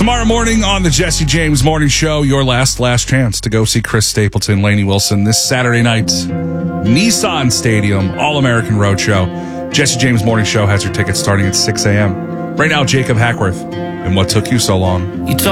Tomorrow morning on the Jesse James Morning Show, your last chance to go see Chris Stapleton, Lainey Wilson this Saturday night, Nissan Stadium, All-American Roadshow. Jesse James Morning Show has your tickets starting at 6 a.m. Right now, Jacob Hackworth, and What Took You So Long? You told